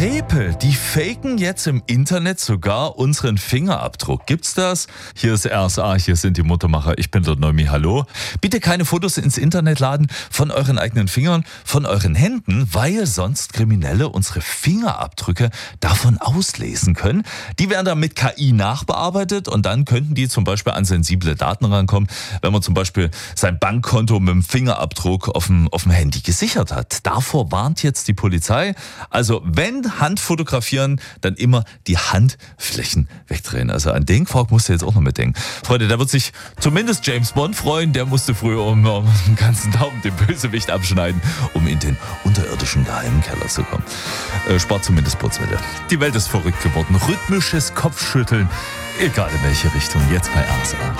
Tepel, die faken jetzt im Internet sogar unseren Fingerabdruck. Gibt's das? Hier ist RSA, hier sind die Muttermacher. Ich bin der Noemi, hallo. Bitte keine Fotos ins Internet laden von euren eigenen Fingern, von euren Händen, weil sonst Kriminelle unsere Fingerabdrücke davon auslesen können. Die werden dann mit KI nachbearbeitet und dann könnten die zum Beispiel an sensible Daten rankommen, wenn man zum Beispiel sein Bankkonto mit dem Fingerabdruck auf dem Handy gesichert hat. Davor warnt jetzt die Polizei. Also wenn Hand fotografieren, dann immer die Handflächen wegdrehen. Also an den Quark musst du jetzt auch noch mitdenken. Freunde, da wird sich zumindest James Bond freuen. Der musste früher um den ganzen Daumen den Bösewicht abschneiden, um in den unterirdischen geheimen Keller zu kommen. Spart zumindest Putzmittel. Die Welt ist verrückt geworden. Rhythmisches Kopfschütteln, egal in welche Richtung. Jetzt bei RSA.